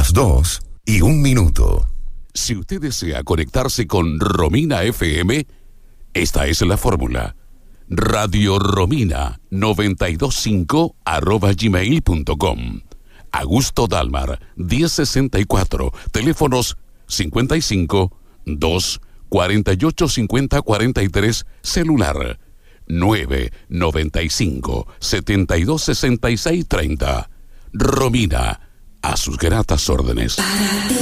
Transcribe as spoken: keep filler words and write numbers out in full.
Las dos y un minuto. Si usted desea conectarse con Romina F M, esta es la fórmula. Radio Romina noventa y dos punto cinco arroba gmail punto com. Augusto Dalmar, diez sesenta y cuatro, teléfonos cincuenta y cinco, dos, cuarenta y ocho, cincuenta, cuarenta y tres, celular nueve, noventa y cinco, setenta y dos, sesenta y seis, treinta. Romina, a sus gratas órdenes. Para ti